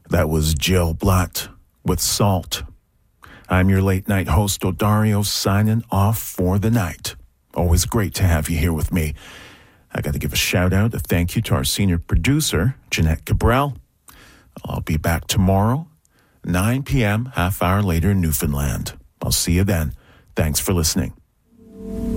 That was Jill Blatt with Salt. I'm your late night host, Odario, signing off for the night. Always great to have you here with me. I got to give a shout out, a thank you to our senior producer, Jeanette Cabral. I'll be back tomorrow, 9 p.m., half hour later in Newfoundland. I'll see you then. Thanks for listening.